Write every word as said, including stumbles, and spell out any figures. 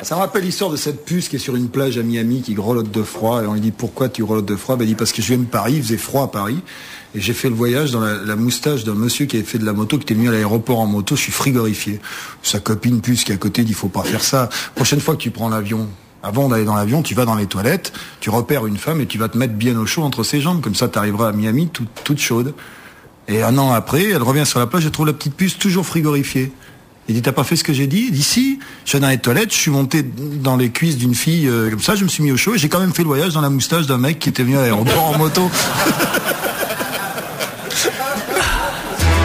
Ça me rappelle l'histoire de cette puce qui est sur une plage à Miami qui grelotte de froid. Et on lui dit pourquoi tu grelottes de froid? Ben, il dit parce que je viens de Paris, il faisait froid à Paris. Et j'ai fait le voyage dans la, la moustache d'un monsieur qui avait fait de la moto, qui était venu à l'aéroport en moto, je suis frigorifié. Sa copine puce qui est à côté dit faut pas faire ça. Prochaine fois que tu prends l'avion, avant d'aller dans l'avion, tu vas dans les toilettes, tu repères une femme et tu vas te mettre bien au chaud entre ses jambes. Comme ça, tu arriveras à Miami tout, toute chaude. Et un an après, elle revient sur la plage, elle trouve la petite puce toujours frigorifiée. Il dit, t'as pas fait ce que j'ai dit? Il dit, si, je suis dans les toilettes, je suis monté dans les cuisses d'une fille, euh, comme ça, je me suis mis au chaud et j'ai quand même fait le voyage dans la moustache d'un mec qui était venu à l'aéroport en moto.